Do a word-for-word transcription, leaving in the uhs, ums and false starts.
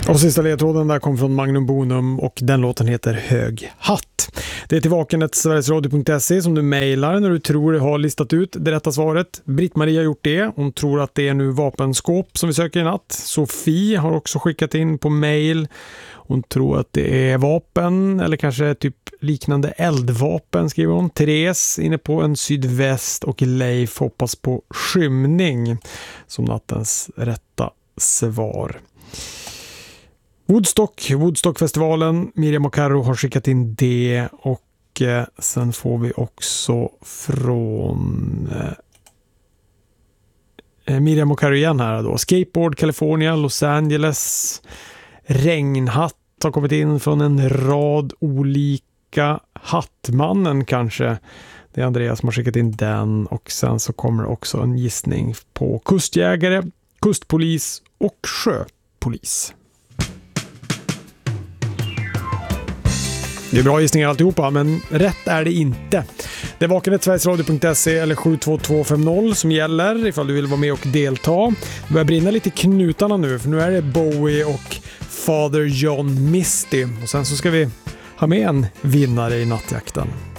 Och sista ledtråden där kom från Magnum Bonum och den låten heter Hög hatt. Det är till vakenet sverigesradio punkt se som du mejlar när du tror du har listat ut det rätta svaret. Britt-Marie har gjort det. Hon tror att det är nu vapenskåp som vi söker i natt. Sofie har också skickat in på mejl. Hon tror att det är vapen eller kanske typ liknande eldvapen, skriver hon. Therese inne på en sydväst och Leif hoppas på skymning som nattens rätta svar. Woodstock, Woodstockfestivalen, Miriam och Karo har skickat in det och eh, sen får vi också från eh, Miriam och Karo igen här då. Skateboard, California, Los Angeles, regnhatt har kommit in från en rad olika Hattmannen kanske. Det är Andreas som har skickat in den och sen så kommer också en gissning på kustjägare, kustpolis och sjöpolis. Det är bra gissningar alltihopa, men rätt är det inte. Det är vakenet sverigesradio punkt se eller sju två två fem noll som gäller ifall du vill vara med och delta. Det börjar brinna lite i knutarna nu, för nu är det Bowie och Father John Misty. Och sen så ska vi ha med en vinnare i nattjakten.